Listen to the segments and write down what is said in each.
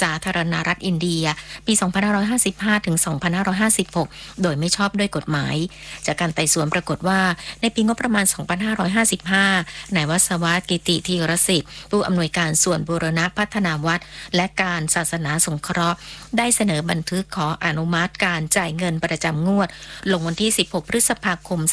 สาธารณรัฐอินเดียปี 2555 ถึง 2556 โดยไม่ชอบด้วยกฎหมายจากการไต่สวนปรากฏว่าในปีงบประมาณ 2555 นายวศวรรษ กิติธีรสิทธิ์ผู้อำนวยการส่วนบูรณะพัฒนาวัดและการศาสนาสงเคราะห์ได้เสนอบันทึกขออนุมัติการจ่ายเงินประจำงวดลงวันที่ 16 พฤษภาคม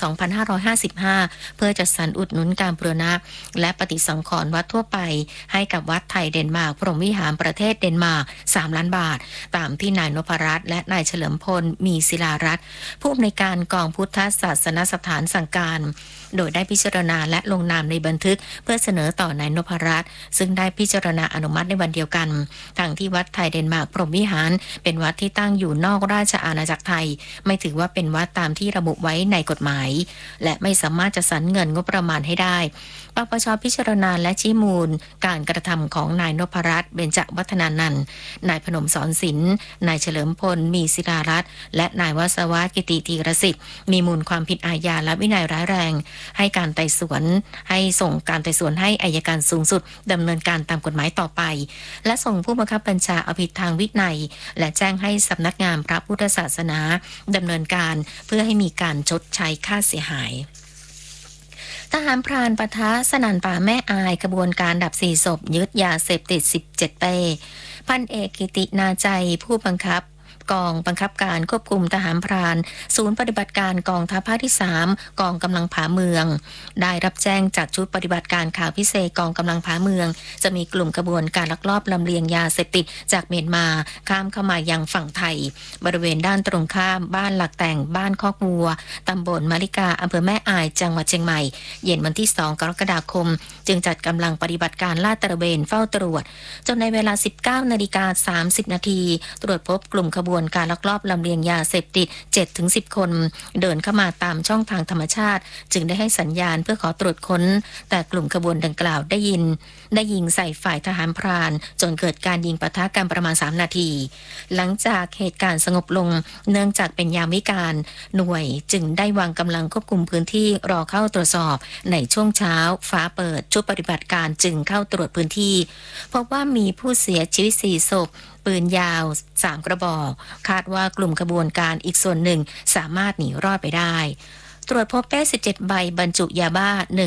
2555 เพื่อจัดสรรอุดหนุนการบูรณะและปฏิสังขรณ์วัดทั่วไปให้กับวัดไทยเดนมาร์กพรหมวิหารประเทศเดนมาร์ก 3 ล้านบาทตามที่นายนพรัตน์และนายเฉลิมพลมีศิลารัตน์ผู้อำนวยการกองพุทธศาสนสถานสั่งการโดยได้พิจารณาและลงนามในบันทึกเพื่อเสนอต่อนายนพรัตน์ซึ่งได้พิจารณาอนุมัติในวันเดียวกันทั้งที่วัดไทยเดนมาร์กพรหมวิหารเป็นวัดที่ตั้งอยู่นอกราชอาณาจักรไทยไม่ถือว่าเป็นวัดตามที่ระบุไว้ในกฎหมายและไม่สามารถจะสรรเงินงบประมาณให้ได้ปปช.พิจารณาและชี้มูลการกระทำของนายนพรัตน์เบญจวัฒนานันท์นายพนมสอนศิลป์นายเฉลิมพลมีศิลารัตน์และนายวศวรรษ กิติธีรสิทธิ์มีมูลความผิดอาญาและวินัยร้ายแรงให้การไต่สวนให้ส่งการไต่สวนให้อัยการสูงสุดดำเนินการตามกฎหมายต่อไปและส่งผู้บังคับบัญชาเอาผิดทางวินัยและแจ้งให้สำนักงานพระพุทธศาสนาดำเนินการเพื่อให้มีการชดใช้ค่าเสียหายทหารพรานปะทะสนั่นป่าแม่อายกระบวนการดับ4 ศพยึดยาเสพติด17 เป้พันเอกกิตินาใจผู้บังคับกองบังคับการควบคุมทหารพรานศูนย์ปฏิบัติการกองทัพภาคที่ 3กองกำลังผาเมืองได้รับแจ้งจากชุดปฏิบัติการข่าวพิเศษกองกำลังผาเมืองจะมีกลุ่มกระบวนการลักลอบลำเลียงยาเสพติดจากเมียนมาข้ามเข้ามายังฝั่งไทยบริเวณด้านตรงข้ามบ้านหลักแต่งบ้านคอกวัวตำบลมะลิกาอำเภอแม่อายจังหวัดเชียงใหม่เย็นวันที่ 2 กรกฎาคมจึงจัดกำลังปฏิบัติการลาดตระเวนเฝ้าตรวจจนในเวลา 19:30 น.ตรวจพบกลุ่มขบวนการลักลอบลำเลียงยาเสพติด 7-10 คนเดินเข้ามาตามช่องทางธรรมชาติจึงได้ให้สัญญาณเพื่อขอตรวจค้นแต่กลุ่มขบวนดังกล่าวได้ยิงใส่ฝ่ายทหารพรานจนเกิดการยิงปะทะกันประมาณ3 นาทีหลังจากเหตุการณ์สงบลงเนื่องจากเป็นยามวิกาลหน่วยจึงได้วางกำลังควบคุมพื้นที่รอเข้าตรวจสอบในช่วงเช้าฟ้าเปิดชุดปฏิบัติการจึงเข้าตรวจพื้นที่พบว่ามีผู้เสียชีวิต4 ศพปืนยาว3 กระบอกคาดว่ากลุ่มขบวนการอีกส่วนหนึ่งสามารถหนีรอดไปได้ตรวจพบเป้17 ใบบรรจุยาบ้า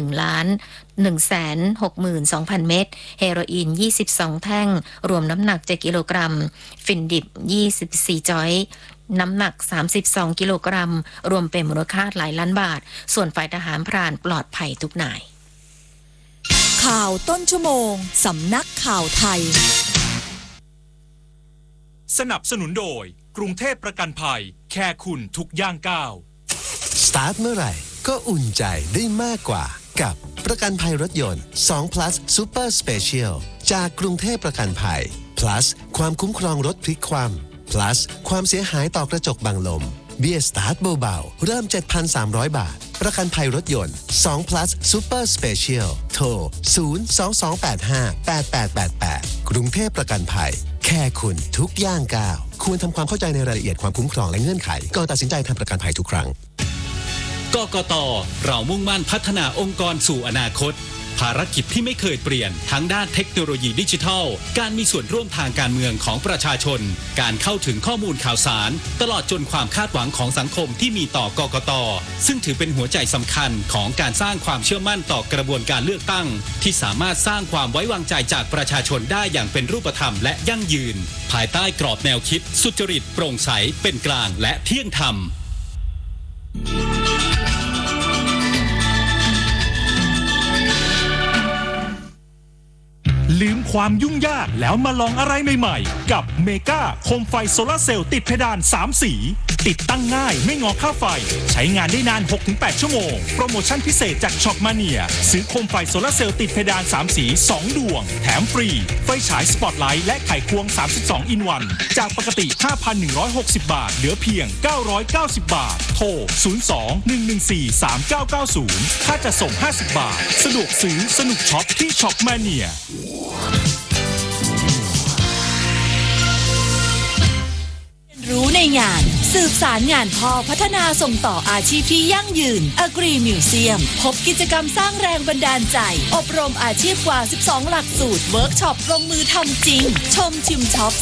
1,162,000 เม็ดเฮโรอีน22 แท่งรวมน้ำหนัก7 กิโลกรัมฟินดิบ24 จอยน้ำหนัก32 กิโลกรัมรวมเป็นมูลค่าหลายล้านบาทส่วนฝ่ายทหารพรานปลอดภัยทุกนายข่าวต้นชั่วโมงสำนักข่าวไทยสนับสนุนโดยกรุงเทพประกันภัยแค่คุณทุกย่างก้าวสตาร์ทเมื่อไหร่ก็อุ่นใจได้มากกว่ากับประกันภัยรถยนต์2 plus Super Special จากกรุงเทพประกันภัย plus ความคุ้มครองรถพลิกคว่ำ plus ความเสียหายต่อกระจกบังลมเบี้ยสตาร์ทเบาๆเริ่ม 7,300 บาทประกันภัยรถยนต์2 plus Super Special โทร 022858888 กรุงเทพประกันภัยแค่คุณทุกย่างก้าวควรทำความเข้าใจในรายละเอียดความคุ้มครองและเงื่อนไขก่อนตัดสินใจทำประกันภัยทุกครั้งกกต.เรามุ่งมั่นพัฒนาองค์กรสู่อนาคตภารกิจที่ไม่เคยเปลี่ยนทั้งด้านเทคโนโลยีดิจิทัลการมีส่วนร่วมทางการเมืองของประชาชนการเข้าถึงข้อมูลข่าวสารตลอดจนความคาดหวังของสังคมที่มีต่อกกต.ซึ่งถือเป็นหัวใจสำคัญของการสร้างความเชื่อมั่นต่อกระบวนการเลือกตั้งที่สามารถสร้างความไว้วางใจจากประชาชนได้อย่างเป็นรูปธรรมและยั่งยืนภายใต้กรอบแนวคิดสุจริตโปร่งใสเป็นกลางและเที่ยงธรรมลืมความยุ่งยากแล้วมาลองอะไรใหม่ๆกับเมกาโคมไฟโซลาร์เซลล์ติดเพดาน3 สีติดตั้งง่ายไม่งอค่าไฟใช้งานได้นาน 6-8 ชั่วโมงโปรโมชั่นพิเศษจากช็อปมาเนียซื้อโคมไฟโซลาร์เซลล์ติดเพดาน3 สี2 ดวงแถมฟรีไฟฉายสปอตไลท์และไขควง32 อินวันจากปกติ 5,160 บาทเหลือเพียง990 บาทโทร 02-114-3990 ค่าจะส่ง50 บาทสะดวกซื้อสนุกช็อปที่ช็อปมาเนียรู้ในงานสืบสารงานพ่อพัฒนาส่งต่ออาชีพที่ยั่งยืน Agri Museum พบกิจกรรมสร้างแรงบันดาลใจอบรมอาชีพกว่า12 หลักสูตรเวิร์กช็อปลงมือทำจริงชมชิมช็อป